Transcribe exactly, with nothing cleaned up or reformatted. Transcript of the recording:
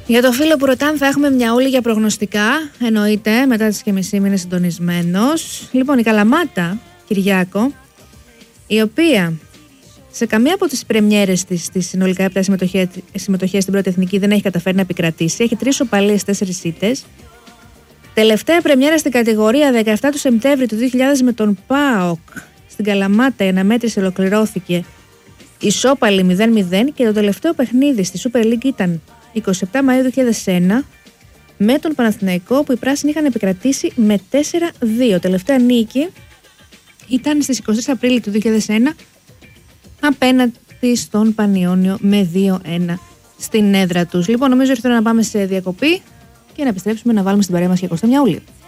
Για το φίλο που ρωτάνε, θα έχουμε μια όλη για προγνωστικά. Εννοείται, μετά τις και μισή είναι συντονισμένος. Λοιπόν, η Καλαμάτα, Κυριάκο, η οποία σε καμία από τις πρεμιέρες της, στις συνολικά επτά συμμετοχές στην πρώτη εθνική, δεν έχει καταφέρει να επικρατήσει. Έχει τρεις οπαλίες, τέσσερις ήττες. Τελευταία πρεμιέρα στην κατηγορία δεκαεπτά του Σεπτέμβρη του δύο χιλιάδες με τον ΠΑΟΚ στην Καλαμάτα, η αναμέτρηση ολοκληρώθηκε ισόπαλη μηδέν μηδέν και το τελευταίο παιχνίδι στη Super League ήταν εικοστή εβδόμη Μαΐου δύο χιλιάδες ένα με τον Παναθηναϊκό, που οι πράσινοι είχαν επικρατήσει με τέσσερα δύο. Τελευταία νίκη ήταν στις εικοστή Απριλίου του δύο χιλιάδες ένα απέναντι στον Πανιόνιο με δύο ένα στην έδρα τους. Λοιπόν, νομίζω ήρθε να πάμε σε διακοπή και να επιστρέψουμε να βάλουμε στην παρέα μας και Κώστα Μιαούλη.